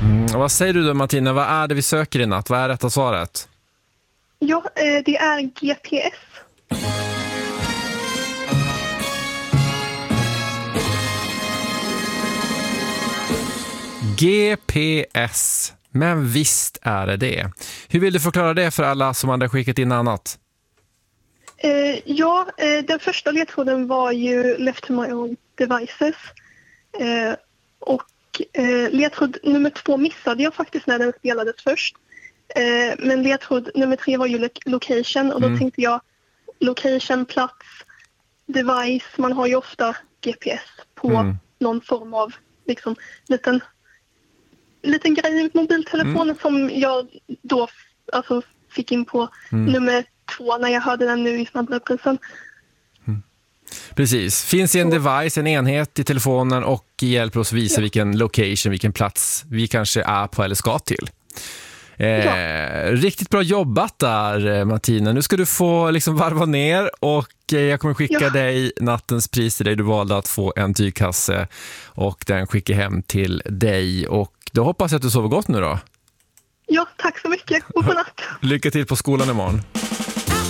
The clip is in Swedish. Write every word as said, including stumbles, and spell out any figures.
Mm, vad säger du då, Martina? Vad är det vi söker i natt? Vad är rätta svaret? Ja, eh, det är G P S. G P S. Men visst är det det. Hur vill du förklara det för alla som hade skickat in annat? Eh, ja, eh, den första ledtråden var ju Left to my own devices. Eh, och eh, ledtråd nummer två missade jag faktiskt när den spelades först. Eh, men ledtråd nummer tre var ju lo- location. Och då mm. tänkte jag location, plats, device. Man har ju ofta G P S på mm. någon form av liksom liten... liten grej i mobiltelefonen mm. som jag då alltså, fick in på mm. nummer två när jag hörde den nu i snabbreprisen. Mm. Precis. Finns det en device, en enhet i telefonen och hjälper oss visa ja. vilken location, vilken plats vi kanske är på eller ska till. Eh, ja. Riktigt bra jobbat där, Martina. Nu ska du få liksom varva ner och jag kommer skicka ja. dig nattens pris till dig. Du valde att få en tygkasse och den skickar hem till dig. Och då hoppas jag att du sover gott nu då. Ja, tack så mycket och god natt. Lycka till på skolan imorgon.